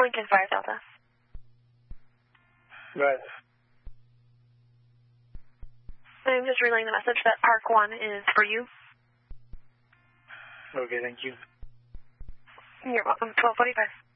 Lincoln 5 Delta. Right. I'm just relaying the message that Park 1 is for you. Okay, thank you. You're welcome. 1245.